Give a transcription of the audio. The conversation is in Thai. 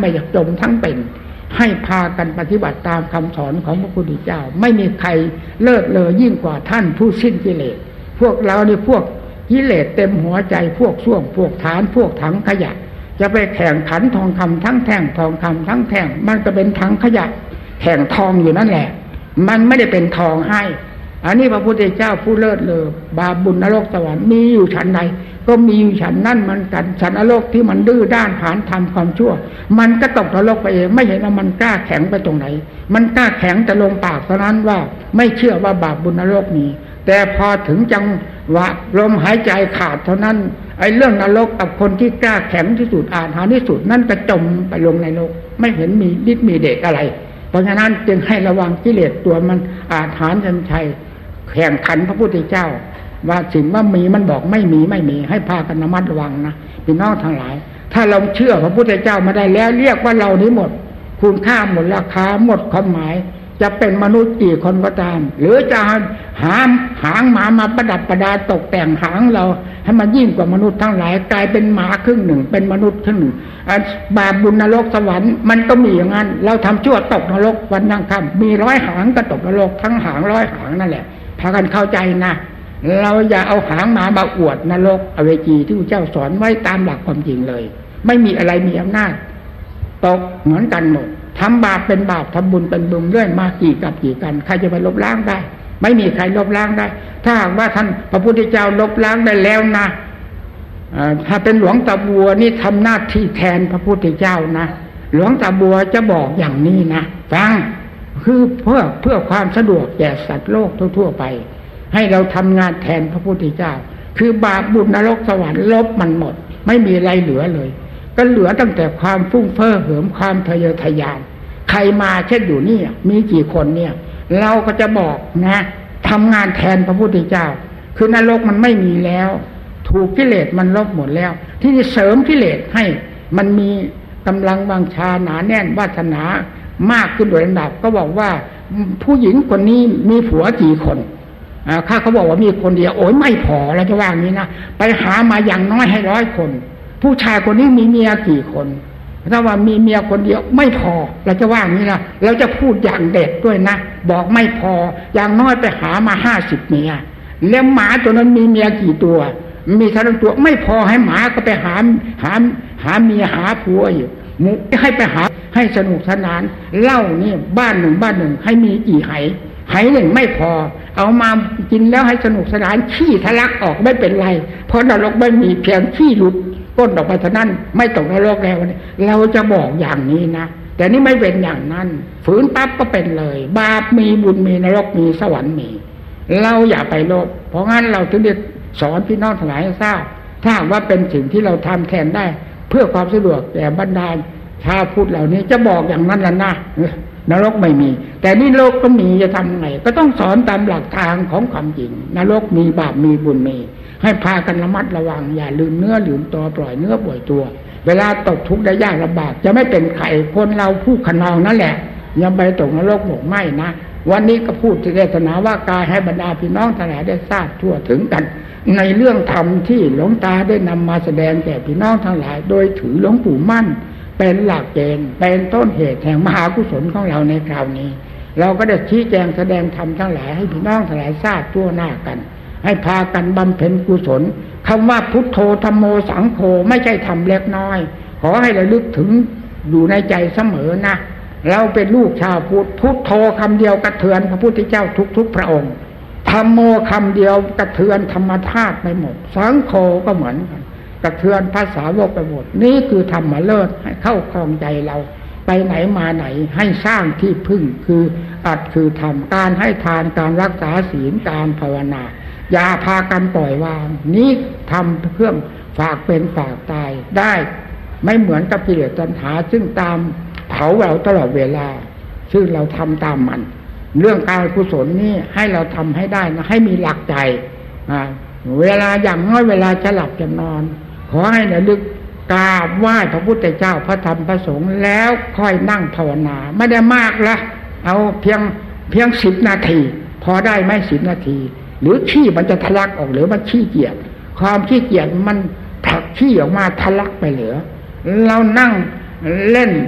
ไม่อยากจมทั้งเป็นให้พากันปฏิบัติตามคำสอนของพระพุทธเจ้าไม่มีใครเลิศเลอยิ่งกว่าท่านผู้สิ้นกิเลสพวกเรานี่พวกกิเลสเต็มหัวใจพวกส้วมพวกฐานพวกถังขยะจะไปแข่งขันทองคำทั้งแท่งทองคำทั้งแท่งมันก็เป็นถังขยะแข่งทองอยู่นั่นแหละมันไม่ได้เป็นทองให้อันนี้พระพุทธเจ้าผู้เลิศเลอบาปบุญนรกสวรรค์มีอยู่ชั้นใดก็มีอยู่ชั้นนั่นเหมือนกันชั้นนรกที่มันดื้อด้านผานทำความชั่วมันก็ตกนรกไปเองไม่เห็นว่ามันกล้าแข็งไปตรงไหนมันกล้าแข็งแต่ลงปากเท่านั้นว่าไม่เชื่อว่าบาปบุญนรกมีแต่พอถึงจังหวะลมหายใจขาดเท่านั้นไอ้เรื่องนรกกับคนที่กล้าแข็งที่สุดอาถรรพ์ที่สุดนั่นก็จมไปลงในนรกไม่เห็นมีฤทธิ์มีเดชอะไรเพราะฉะนั้นจึงให้ระวังกิเลสตัวมันอาถรรพ์ชันชัยแข่งขันพระพุทธเจ้าว่าสิ่งว่ามีมันบอกไม่มีให้พากันระมัดระวังนะพี่น้องทั้งหลายถ้าเราเชื่อพระพุทธเจ้ามาได้แล้วเรียกว่าเรานี้หมดคุณค่าหมดราคาหมดความหมายจะเป็นมนุษย์กี่คนก็ตามหรือจะหางหมามาประดับประดาตกแต่งหางเราให้มันยิ่งกว่ามนุษย์ทั้งหลายกลายเป็นหมาครึ่งหนึ่งเป็นมนุษย์ครึ่งหนึ่งบาปบุญนรกสวรรค์มันก็มีอย่างนั้นเราทำชั่วตกนรกวันยังค่ำมี100 หางก็ตกนรกทั้งหาง100 หางนั่นแหละพากันเข้าใจนะเราอย่าเอาหางหมามาอวดนรกอเวจีที่พระเจ้าสอนไว้ตามหลักความจริงเลยไม่มีอะไรมีอำนาจตกเหมือนกันหมดทำบาปเป็นบาปทำบุญเป็นบุญเรื่อยมากี่กับกี่กันใครจะไปลบล้างได้ไม่มีใครลบล้างได้ถ้าหากว่าท่านพระพุทธเจ้าลบล้างได้แล้วนะถ้าเป็นหลวงตาบัวนี่ทำหน้าที่แทนพระพุทธเจ้านะหลวงตาบัวจะบอกอย่างนี้นะฟังคือเพื่อความสะดวกแก่สัตว์โลกทั่วๆไปให้เราทำงานแทนพระพุทธเจ้าคือบาปบุญนรกสวรรค์ลบมันหมดไม่มีอะไรเหลือเลยก็เหลือตั้งแต่ความฟุ้งเฟ้อเหิมความทะเยอทะยานใครมาเช่นอยู่นี่มีกี่คนเนี่ยเราก็จะบอกนะทำงานแทนพระพุทธเจ้าคือนรกมันไม่มีแล้วถูกกิเลสมันลบหมดแล้วที่นี่เสริมกิเลสให้มันมีกำลังวังชาหนาแน่นวาสนามากขึ้นโดยลำดับก็บอกว่าผู้หญิงคนนี้มีผัวกี่คนข้าเขาบอกว่ามีคนเดียวโอ้ยไม่พอแล้วจะว่าอย่างนี้นะไปหามาอย่างน้อยให้100 คนผู้ชายคนนี้มีเมียกี่คนถ้าว่ามีเมียคนเดียวไม่พอเราจะว่าอย่างนี้นะเราจะพูดอย่างเด็ดด้วยนะบอกไม่พออย่างน้อยไปหามา50 เมียแล้วหมาตัวนั้นมีเมียกี่ตัวมีทั้งตัวไม่พอให้หมาก็ไปหาเมียหาผัวอยู่มุให้ไปหาให้สนุกสนานเหล้านี่บ้านหนึ่งให้มีกี่ไหหนึ่งไม่พอเอามากินแล้วให้สนุกสนานขี้ทะลักออกไม่เป็นไรเพราะนรกไม่มีเพียงขี้หลุดก้นออกไปเท่านั้นไม่ตกนรกแล้วเราจะบอกอย่างนี้นะแต่นี่ไม่เป็นอย่างนั้นฝืนปั๊บก็เป็นเลยบาปมีบุญมีนรกมีสวรรค์มีเราอย่าไปโลภเพราะงั้นเราถึงได้สอนพี่น้องทั้งหลายให้ทราบถ้าว่าเป็นสิ่งที่เราทำแทนได้เพื่อความสะดวกแก่บรรดาชาวพุทธเหล่านี้จะบอกอย่างนั้นล่ะนะนรกไม่มีแต่นี่โลกก็มีจะทำไงก็ต้องสอนตามหลักทางของความจริงนรกมีบาปมีบุญมีให้พากันระมัดระวังอย่าลืมเนื้อลืมตัวปล่อยเนื้อปล่อยตัวเวลาตกทุกข์ได้ยากลำบากจะไม่เป็นไข่คนเราผู้ขนองนั่นแหละอย่าไปตกนรกหมกไหม้นะวันนี้ก็พูดเทศนาว่ากายให้บรรดาพี่น้องทั้งหลายได้ทราบทั่วถึงกันในเรื่องธรรมที่หลวงตาได้นำมาแสดงแก่พี่น้องทั้งหลายโดยถือหลวงปู่มั่นเป็นหลักเกณฑ์เป็นต้นเหตุแห่งมหากุศลของเราในคราวนี้เราก็ได้ชี้แจงแสดงธรรมทั้งหลายให้พี่น้องทั้งหลายทราบทั่วหน้ากันให้พากันบำเพ็ญกุศลคำว่าพุทโธธัมโมสังโฆไม่ใช่ทำเล็กน้อยขอให้ระลึกถึงอยู่ในใจเสมอนะเราเป็นลูกชาวพุทธพุทโธคำเดียวกระเทือนพระพุทธเจ้าทุกพระองค์ธัมโมคำเดียวกระเทือนธรรมธาตุไปหมดสังโฆก็เหมือนกันกระเทือนภาษาวกไปหมดนี่คือธรรมเลิศให้เข้าครองใจเราไปไหนมาไหนให้สร้างที่พึ่งคืออัตคือธรรมการให้ทานการรักษาศีลการภาวนาอย่าพากันปล่อยวางนี้ทำเพื่อฝากเป็นฝากตายได้ไม่เหมือนกับกิเลสตัณหาซึ่งตามเผาเราตลอดเวลาซึ่งเราทำตามมันเรื่องการกุศลนี่ให้เราทำให้ได้นะให้มีหลักใจเวลาอย่างน้อยเวลาจะหลับจะนอนขอให้ระลึกกราบไหว้พระพุทธเจ้าพระธรรมพระสงฆ์แล้วค่อยนั่งภาวนาไม่ได้มากละเอาเพียง10 นาทีพอได้ไหม10 นาทีหรือขี้มันจะทะลักออกหรือมันขี้เกียจความขี้เกียจมันผลักขี้ออกมาทะลักไปเหลือเรานั่งเล่น